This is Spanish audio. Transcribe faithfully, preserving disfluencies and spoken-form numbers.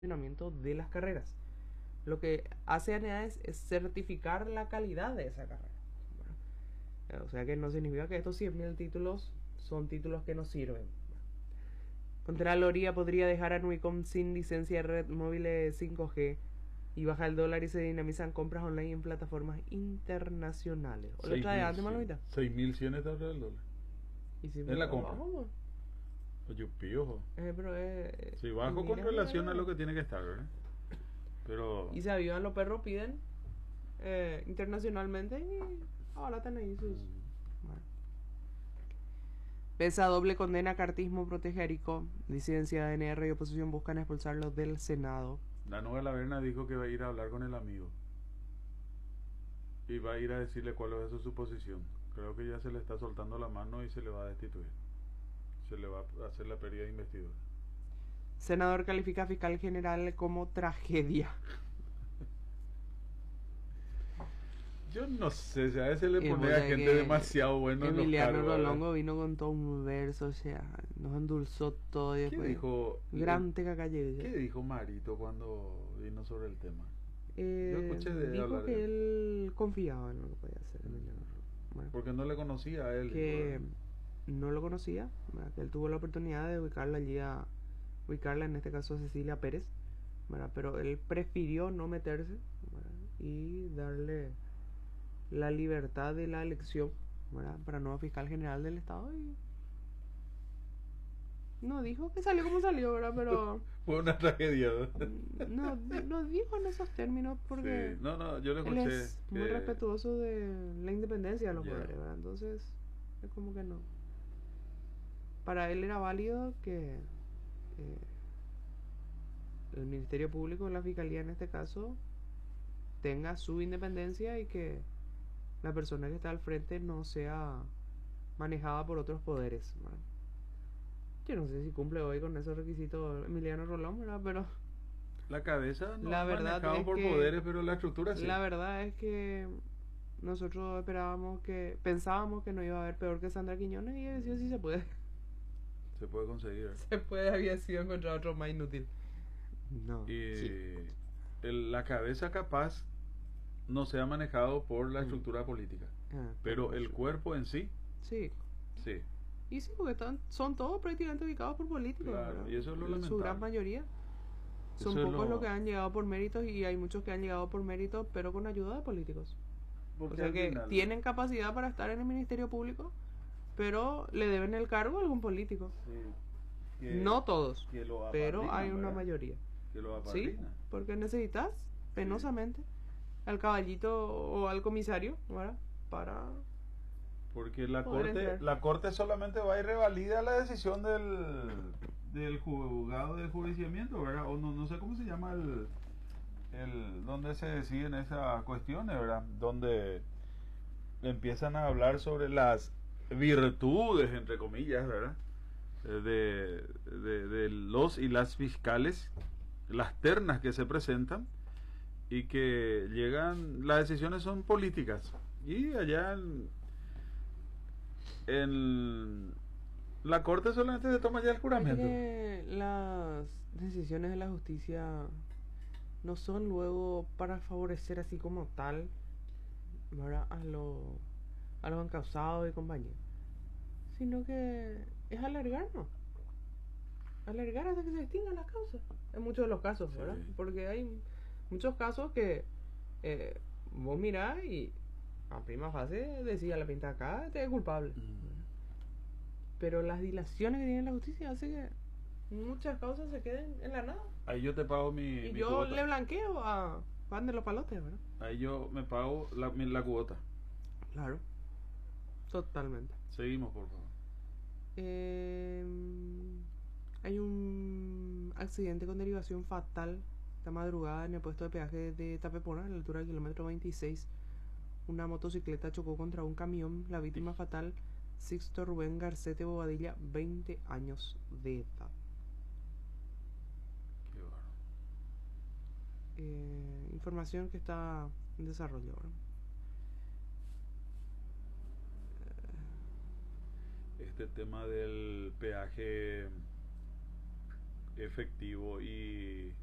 funcionamiento de las carreras. Lo que hace A N A es, es certificar la calidad de esa carrera. Bueno, o sea que no significa que estos cien mil títulos son títulos que no sirven. Contraloría podría dejar a Nuicom sin licencia de red móvil cinco G y baja el dólar y se dinamizan compras online en plataformas internacionales. ¿O lo trae antes, Manuita? seis mil cien está el dólar. ¿Y si ¿Es la compra? Bajo, Oye, piojo. eh, pero eh, Si bajo con relación a lo que tiene que estar, ¿verdad? Pero... Y se avivan los perros, piden eh, internacionalmente y ahora están ahí sus... Mm. Bueno. Pesa doble condena, cartismo, protege a Arico. Disidencia de A N R y oposición buscan expulsarlo del Senado. La nueva Laverna dijo que va a ir a hablar con el amigo. Y va a ir a decirle cuál es su posición. Creo que ya se le está soltando la mano y se le va a destituir. Se le va a hacer la pérdida de investidura. Senador califica a fiscal general como tragedia. Yo no sé, o sea, a veces le pone a gente demasiado bueno. Emiliano Rolongo vino con todo un verso, o sea, nos endulzó todo y después. ¿Qué dijo? Gran teca calle. ¿Qué dijo Marito cuando vino sobre el tema? Eh, Yo escuché de dijo hablar que de él. él confiaba en lo que podía hacer Emiliano Rolongo. Bueno, porque no le conocía a él. Que igual. No lo conocía, ¿verdad? Que él tuvo la oportunidad de ubicarla allí a ubicarla en este caso a Cecilia Pérez, ¿verdad? Pero él prefirió no meterse, ¿verdad? Y darle la libertad de la elección, ¿verdad? Para nuevo fiscal general del estado y no dijo que salió como salió, ¿verdad? Pero fue una tragedia, ¿verdad? no, no dijo en esos términos porque sí. no, no, yo le escuché él es que... muy respetuoso de la independencia de los yeah. poderes, ¿verdad? Entonces es como que no. Para él era válido que eh, el Ministerio Público, la Fiscalía en este caso, tenga su independencia y que la persona que está al frente no sea manejada por otros poderes, ¿verdad? Yo no sé si cumple hoy con esos requisitos Emiliano Rolón, ¿verdad? Pero la cabeza no la es verdad manejado es por que, poderes, pero la estructura sí. La verdad es que nosotros esperábamos que pensábamos que no iba a haber peor que Sandra Quiñones y decía sí se puede. Se puede conseguir. ¿eh? Se puede, había sido encontrar otro más inútil. No. Y sí. el, la cabeza capaz no se ha manejado por la estructura mm. política, ah, pero el cuerpo en sí. Sí. Sí. Y sí, porque están, son todos prácticamente ubicados por políticos. Claro, y eso es lo lamentable. Su gran mayoría. Son eso pocos los lo... que han llegado por méritos y hay muchos que han llegado por méritos, pero con ayuda de políticos. Porque o sea que final... tienen capacidad para estar en el Ministerio Público, pero le deben el cargo a algún político. Sí. Que, no todos, pero hay una ¿verdad? mayoría. Que lo sí, porque necesitas penosamente sí. al caballito o al comisario, ¿verdad? Para porque la corte entrar. La corte solamente va y revalida la decisión del del juzgado de juiciamiento, ¿verdad? O no, no sé cómo se llama el el donde se deciden esas cuestiones, ¿verdad? Donde empiezan a hablar sobre las virtudes, entre comillas, ¿verdad? De, de, de los y las fiscales, las ternas que se presentan y que llegan, las decisiones son políticas y allá en, en la corte solamente se toma ya el juramento. Es que las decisiones de la justicia no son luego para favorecer así como tal, ¿verdad? a los a los encausados y compañía, sino que es alargarnos, alargar hasta que se extingan las causas, en muchos de los casos, ¿verdad? Sí. Porque hay muchos casos que eh, vos mirás y a prima fase decía la pinta acá, este es culpable. Mm. Pero las dilaciones que tiene la justicia hace que muchas causas se queden en la nada. Ahí yo te pago mi, y mi yo cuota. Le blanqueo a Juan de los Palotes, ¿verdad? Ahí yo me pago la, la cuota. Claro. Totalmente. Seguimos, por favor. Eh, hay un accidente con derivación fatal esta madrugada en el puesto de peaje de Tapepona, a la altura del kilómetro veintiséis. Una motocicleta chocó contra un camión. La víctima fatal, Sixto Rubén Garcete Bobadilla, veinte años de edad. Qué bueno. Eh, información que está en desarrollo ahora. Este tema del peaje efectivo y